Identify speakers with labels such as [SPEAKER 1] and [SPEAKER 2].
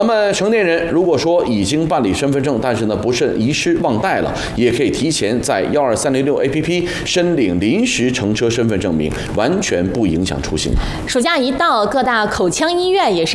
[SPEAKER 1] 那么成年人如果说已经办理身份证，但是呢不慎遗失忘带了，也可以提前在12306 APP 申领临时乘车身份证明，完全不影响出行。
[SPEAKER 2] 暑假一到，各大口腔医院也是